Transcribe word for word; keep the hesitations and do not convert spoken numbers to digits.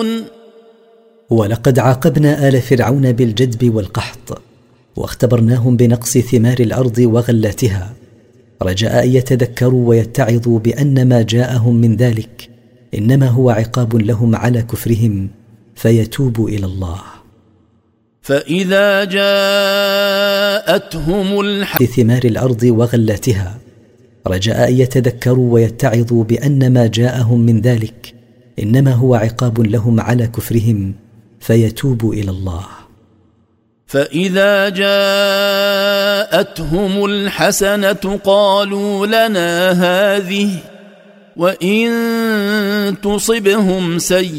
يتقون. ولقد عاقبنا آل فرعون بالجدب والقحط، واختبرناهم بنقص ثمار الأرض وغلاتها، رجاء أن يتذكروا ويتعظوا بأن ما جاءهم من ذلك إنما هو عقاب لهم على كفرهم فيتوبوا إلى الله. فإذا جاءتهم الح... ثمار الأرض وغلاتها، رجاء أن يتذكروا ويتعظوا بأن ما جاءهم من ذلك إنما هو عقاب لهم على كفرهم فيتوبوا إلى الله. فإذا جاءتهم الحسنة قالوا لنا هذه، وإن تصبهم سيئة